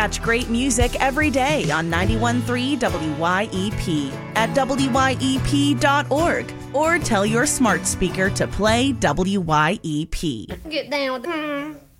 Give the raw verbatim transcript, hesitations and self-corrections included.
Catch great music every day on ninety-one point three W Y E P at W Y E P dot org or tell your smart speaker to play W Y E P. Get down with the...